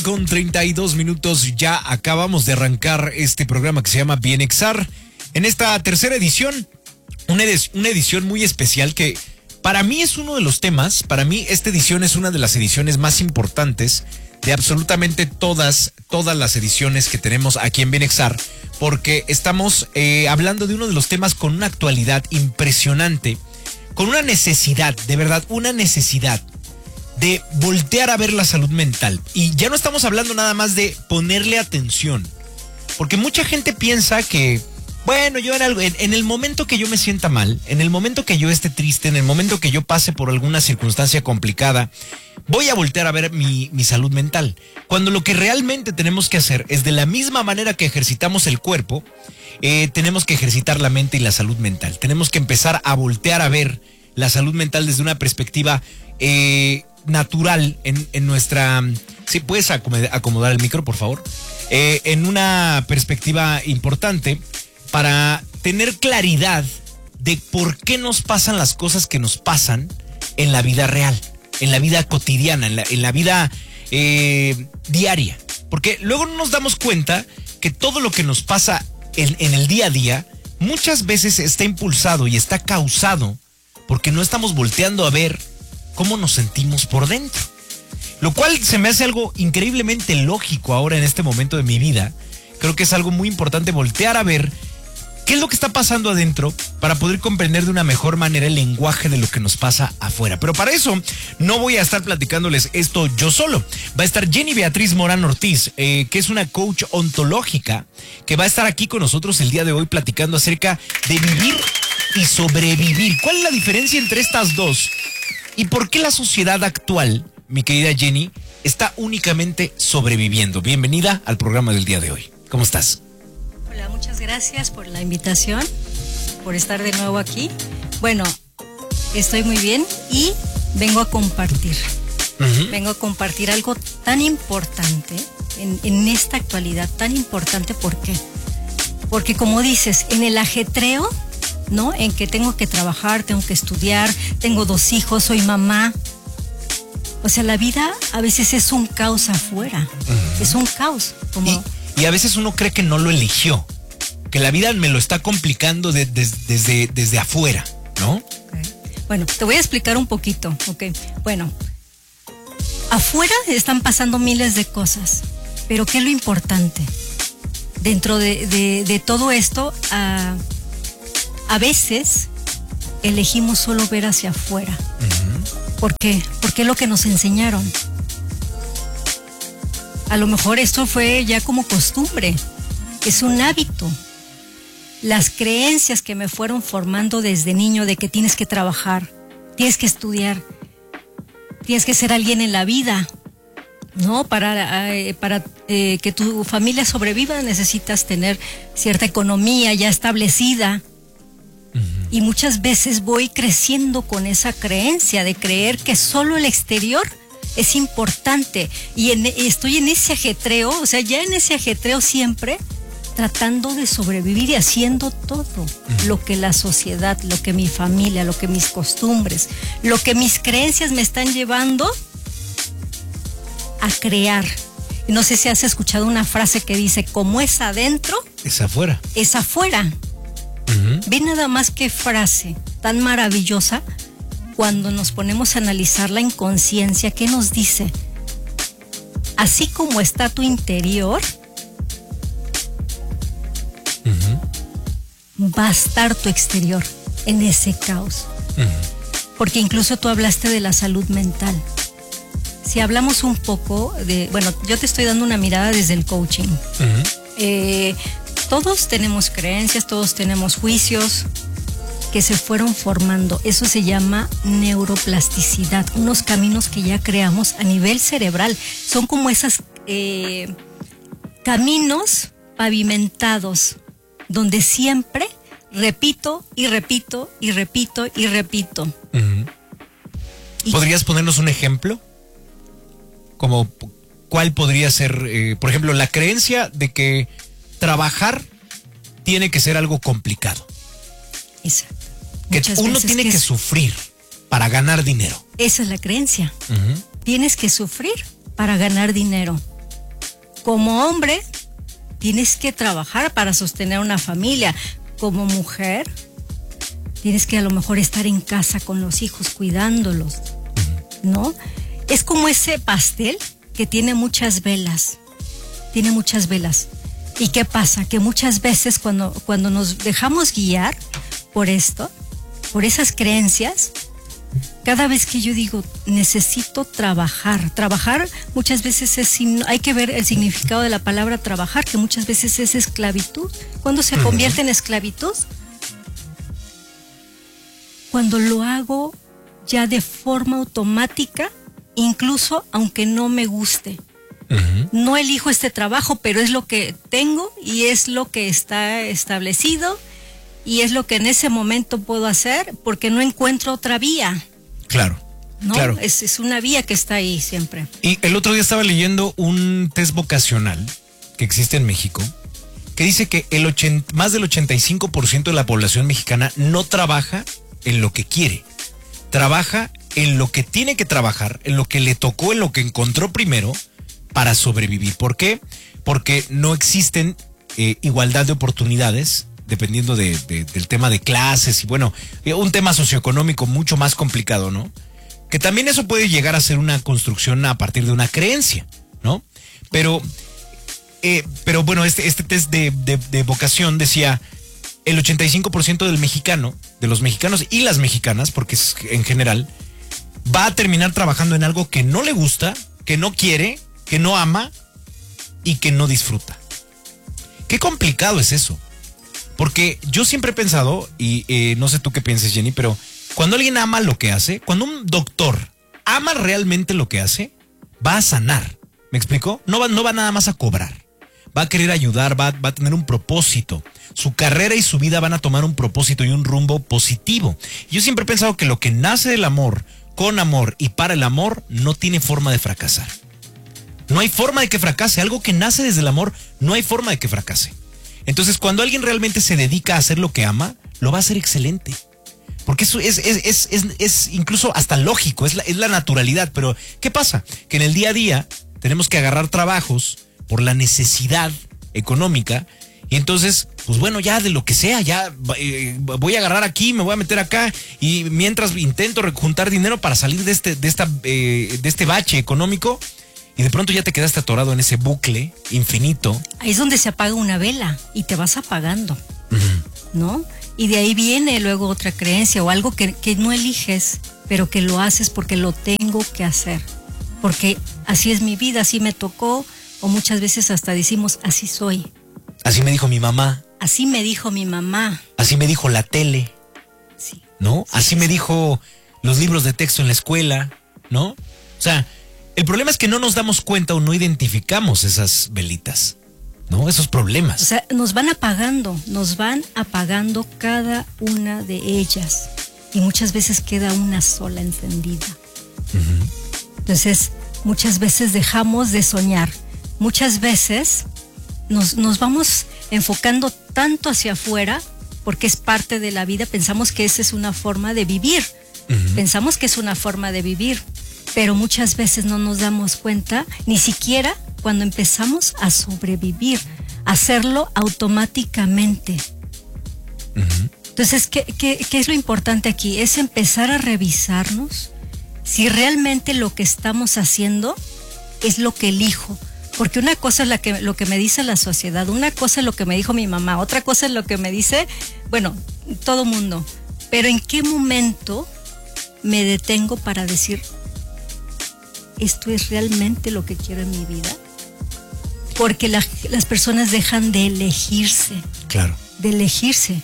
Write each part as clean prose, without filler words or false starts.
8:32. Ya acabamos de arrancar este programa que se llama Bienexar. En esta tercera edición, una edición muy especial que para mí es uno de los temas. Para mí esta edición es una de las ediciones más importantes de absolutamente todas las ediciones que tenemos aquí en Bienexar, porque estamos hablando de uno de los temas con una actualidad impresionante, con una necesidad, de verdad, una necesidad de voltear a ver la salud mental. Y ya no estamos hablando nada más de ponerle atención, porque mucha gente piensa que, bueno, yo en el momento que yo me sienta mal, en el momento que yo esté triste, en el momento que yo pase por alguna circunstancia complicada, voy a voltear a ver mi salud mental. Cuando lo que realmente tenemos que hacer es, de la misma manera que ejercitamos el cuerpo, tenemos que ejercitar la mente y la salud mental. Tenemos que empezar a voltear a ver la salud mental desde una perspectiva natural en nuestra... ¿Sí puedes acomodar el micro, por favor? En una perspectiva importante para tener claridad de por qué nos pasan las cosas que nos pasan en la vida real, en la vida cotidiana, en la vida diaria. Porque luego no nos damos cuenta que todo lo que nos pasa en el día a día muchas veces está impulsado y está causado porque no estamos volteando a ver cómo nos sentimos por dentro. Lo cual se me hace algo increíblemente lógico ahora en este momento de mi vida. Creo que es algo muy importante voltear a ver qué es lo que está pasando adentro para poder comprender de una mejor manera el lenguaje de lo que nos pasa afuera. Pero para eso no voy a estar platicándoles esto yo solo. Va a estar Jenny Beatriz Morán Ortiz, que es una coach ontológica, que va a estar aquí con nosotros el día de hoy platicando acerca de vivir y sobrevivir. ¿Cuál es la diferencia entre estas dos? ¿Y por qué la sociedad actual, mi querida Jenny, está únicamente sobreviviendo? Bienvenida al programa del día de hoy. ¿Cómo estás? Hola, muchas gracias por la invitación, por estar de nuevo aquí. Bueno, estoy muy bien y vengo a compartir. Vengo a compartir algo tan importante en esta actualidad, tan importante. ¿Por qué? Porque, como dices, en el ajetreo, ¿no? En que tengo que trabajar, tengo que estudiar, tengo 2 hijos, soy mamá. O sea, la vida a veces es un caos afuera. Es un caos. Y a veces uno cree que no lo eligió, que la vida me lo está complicando desde afuera, ¿no? Okay. Bueno, te voy a explicar un poquito, ¿ok? Bueno, afuera están pasando miles de cosas, pero ¿qué es lo importante? Dentro de todo esto, a veces elegimos solo ver hacia afuera. ¿Por qué? Porque es lo que nos enseñaron. A lo mejor esto fue ya como costumbre, es un hábito. Las creencias que me fueron formando desde niño de que tienes que trabajar, tienes que estudiar, tienes que ser alguien en la vida, ¿no? Para que tu familia sobreviva necesitas tener cierta economía ya establecida. Y muchas veces voy creciendo con esa creencia de creer que solo el exterior es importante. Y estoy en ese ajetreo, o sea, ya en ese ajetreo siempre tratando de sobrevivir y haciendo todo lo que la sociedad, lo que mi familia, lo que mis costumbres, lo que mis creencias me están llevando a crear. Y no sé si has escuchado una frase que dice, como es adentro, es afuera. Es afuera. Ve nada más qué frase tan maravillosa cuando nos ponemos a analizar la inconsciencia. ¿Qué nos dice? Así como está tu interior, va a estar tu exterior en ese caos. Porque incluso tú hablaste de la salud mental. Si hablamos un poco de... Bueno, yo te estoy dando una mirada desde el coaching. Todos tenemos creencias, todos tenemos juicios que se fueron formando. Eso se llama neuroplasticidad, unos caminos que ya creamos a nivel cerebral. Son como esos caminos pavimentados, donde siempre repito y repito y repito y repito. ¿Podrías ponernos un ejemplo? Como, ¿cuál podría ser, por ejemplo, la creencia de que trabajar tiene que ser algo complicado? Exacto. Que uno tiene que sufrir para ganar dinero. Esa es la creencia. Tienes que sufrir para ganar dinero. Como hombre, tienes que trabajar para sostener una familia. Como mujer, tienes que a lo mejor estar en casa con los hijos, cuidándolos, ¿no? Es como ese pastel que tiene muchas velas. Tiene muchas velas. ¿Y qué pasa? Que muchas veces cuando nos dejamos guiar por esto, por esas creencias, cada vez que yo digo, necesito trabajar muchas veces hay que ver el significado de la palabra trabajar, que muchas veces es esclavitud. ¿Cuándo se convierte en esclavitud? Cuando lo hago ya de forma automática, incluso aunque no me guste. No elijo este trabajo, pero es lo que tengo y es lo que está establecido y es lo que en ese momento puedo hacer porque no encuentro otra vía. Claro. ¿No? Claro. Es una vía que está ahí siempre. Y el otro día estaba leyendo un test vocacional que existe en México que dice que más del 85% de la población mexicana no trabaja en lo que quiere. Trabaja en lo que tiene que trabajar, en lo que le tocó, en lo que encontró primero para sobrevivir. ¿Por qué? Porque no existen igualdad de oportunidades dependiendo del tema de clases y bueno, un tema socioeconómico mucho más complicado, ¿no? Que también eso puede llegar a ser una construcción a partir de una creencia, ¿no? Pero bueno, este test de vocación decía el 85% del mexicano, de los mexicanos y las mexicanas, porque es en general, va a terminar trabajando en algo que no le gusta, que no quiere, que no ama y que no disfruta. Qué complicado es eso. Porque yo siempre he pensado, y no sé tú qué pienses, Jenny, pero cuando alguien ama lo que hace, cuando un doctor ama realmente lo que hace, va a sanar. ¿Me explico? No va nada más a cobrar. Va a querer ayudar, va a tener un propósito. Su carrera y su vida van a tomar un propósito y un rumbo positivo. Yo siempre he pensado que lo que nace del amor, con amor y para el amor, no tiene forma de fracasar. No hay forma de que fracase. Algo que nace desde el amor, no hay forma de que fracase. Entonces, cuando alguien realmente se dedica a hacer lo que ama, lo va a hacer excelente. Porque eso es incluso hasta lógico, es la naturalidad. Pero, ¿qué pasa? Que en el día a día tenemos que agarrar trabajos por la necesidad económica. Y entonces, pues bueno, ya de lo que sea, ya voy a agarrar aquí, me voy a meter acá. Y mientras intento juntar dinero para salir de este bache económico. Y de pronto ya te quedaste atorado en ese bucle infinito. Ahí es donde se apaga una vela y te vas apagando, ¿no? Y de ahí viene luego otra creencia o algo que no eliges, pero que lo haces porque lo tengo que hacer. Porque así es mi vida, así me tocó, o muchas veces hasta decimos, así soy. Así me dijo mi mamá. Así me dijo mi mamá. Así me dijo la tele. Sí. ¿No? Sí, así sí. me dijo los libros de texto en la escuela, ¿no? O sea, el problema es que no nos damos cuenta o no identificamos esas velitas, ¿no? Esos problemas. O sea, nos van apagando cada una de ellas. Y muchas veces queda una sola encendida. Entonces, muchas veces dejamos de soñar. Muchas veces nos vamos enfocando tanto hacia afuera, porque es parte de la vida. Pensamos que esa es una forma de vivir. Pensamos que es una forma de vivir. Pero muchas veces no nos damos cuenta, ni siquiera cuando empezamos a sobrevivir, a hacerlo automáticamente. Entonces, ¿qué es lo importante aquí? Es empezar a revisarnos si realmente lo que estamos haciendo es lo que elijo. Porque una cosa es lo que me dice la sociedad, una cosa es lo que me dijo mi mamá, otra cosa es lo que me dice, bueno, todo mundo. Pero ¿en qué momento me detengo para decir, esto es realmente lo que quiero en mi vida? Porque las personas dejan de elegirse. Claro. De elegirse.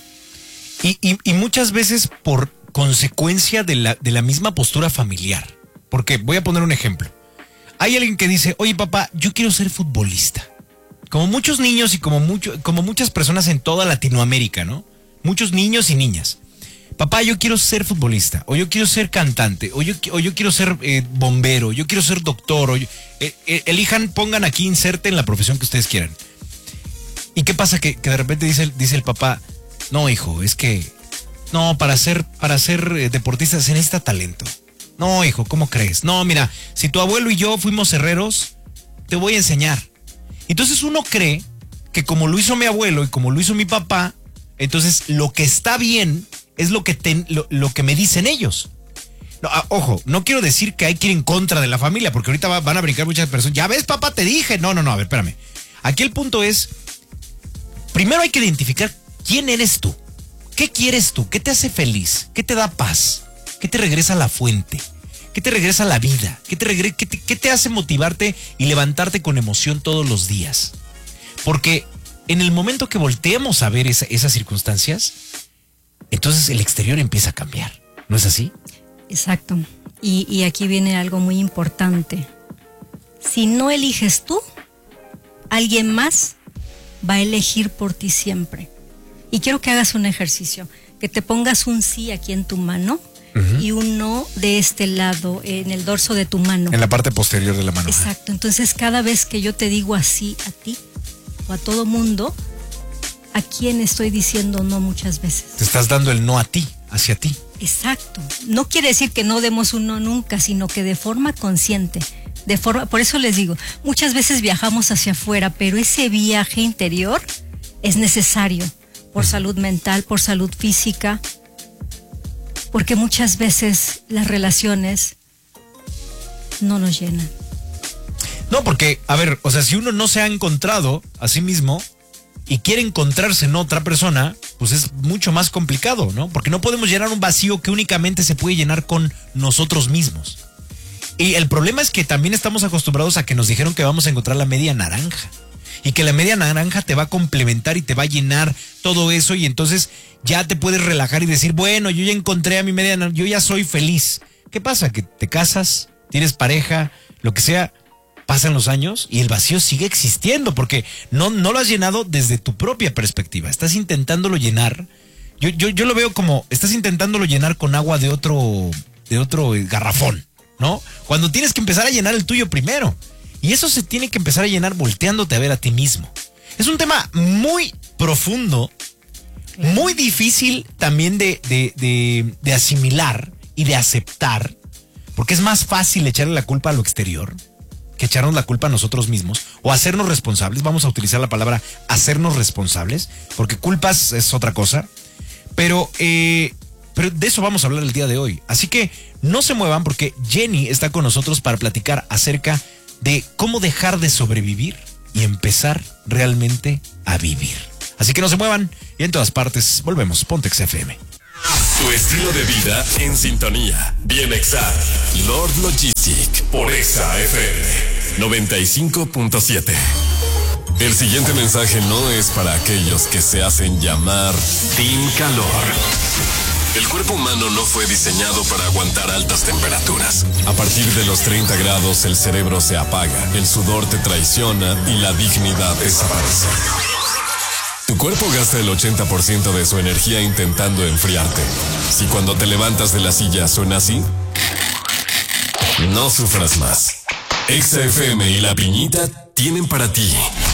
Y muchas veces por consecuencia de la misma postura familiar. Porque voy a poner un ejemplo. Hay alguien que dice, oye papá, yo quiero ser futbolista. Como muchos niños y como muchas personas en toda Latinoamérica, ¿no? Muchos niños y niñas. Papá, yo quiero ser futbolista, o yo quiero ser cantante, o yo quiero ser bombero, yo quiero ser doctor, elijan, pongan aquí, inserten la profesión que ustedes quieran. ¿Y qué pasa? Que de repente dice el papá, no hijo, es que, no, para ser deportista se necesita talento. No hijo, ¿cómo crees? No, mira, si tu abuelo y yo fuimos herreros, te voy a enseñar. Entonces uno cree que como lo hizo mi abuelo y como lo hizo mi papá, entonces lo que está bien es lo que me dicen ellos. No, ojo, no quiero decir que hay que ir en contra de la familia, porque ahorita van a brincar muchas personas. Ya ves, papá, te dije. No, a ver, espérame. Aquí el punto es, primero hay que identificar quién eres tú. ¿Qué quieres tú? ¿Qué te hace feliz? ¿Qué te da paz? ¿Qué te regresa a la fuente? ¿Qué te regresa a la vida? ¿Qué te hace motivarte y levantarte con emoción todos los días? Porque en el momento que volteemos a ver esas circunstancias, entonces el exterior empieza a cambiar. ¿No es así? Exacto. Y aquí viene algo muy importante. Si no eliges tú, alguien más va a elegir por ti siempre. Y quiero que hagas un ejercicio, que te pongas un sí aquí en tu mano y un no de este lado, en el dorso de tu mano. En la parte posterior de la mano. Exacto. Entonces, cada vez que yo te digo así a ti o a todo mundo, ¿a quién estoy diciendo no muchas veces? Te estás dando el no a ti, hacia ti. Exacto. No quiere decir que no demos un no nunca, sino que de forma consciente. Por eso les digo, muchas veces viajamos hacia afuera, pero ese viaje interior es necesario por salud mental, por salud física, porque muchas veces las relaciones no nos llenan. No, porque, a ver, o sea, si uno no se ha encontrado a sí mismo y quiere encontrarse en otra persona, pues es mucho más complicado, ¿no? Porque no podemos llenar un vacío que únicamente se puede llenar con nosotros mismos. Y el problema es que también estamos acostumbrados a que nos dijeron que vamos a encontrar la media naranja. Y que la media naranja te va a complementar y te va a llenar todo eso. Y entonces ya te puedes relajar y decir, bueno, yo ya encontré a mi media naranja, yo ya soy feliz. ¿Qué pasa? Que te casas, tienes pareja, lo que sea, pasan los años y el vacío sigue existiendo. Porque no lo has llenado desde tu propia perspectiva. Estás intentándolo llenar. Yo lo veo como, estás intentándolo llenar con agua de otro garrafón, ¿no? Cuando tienes que empezar a llenar el tuyo primero. Y eso se tiene que empezar a llenar volteándote a ver a ti mismo. Es un tema muy profundo, muy difícil también de asimilar y de aceptar, porque es más fácil echarle la culpa a lo exterior que echarnos la culpa a nosotros mismos o hacernos responsables. Vamos a utilizar la palabra hacernos responsables, porque culpas es otra cosa. Pero de eso vamos a hablar el día de hoy. Así que no se muevan, porque Jenny está con nosotros para platicar acerca de cómo dejar de sobrevivir y empezar realmente a vivir. Así que no se muevan y en todas partes volvemos. Pontex FM. Tu estilo de vida en sintonía. Bienexar. Lord Logistic por Exa FM 95.7. El siguiente mensaje no es para aquellos que se hacen llamar Team Calor. El cuerpo humano no fue diseñado para aguantar altas temperaturas. A partir de los 30 grados el cerebro se apaga, el sudor te traiciona y la dignidad desaparece. Tu cuerpo gasta el 80% de su energía intentando enfriarte. Si cuando te levantas de la silla suena así, no sufras más. Exa FM y La Piñita tienen para ti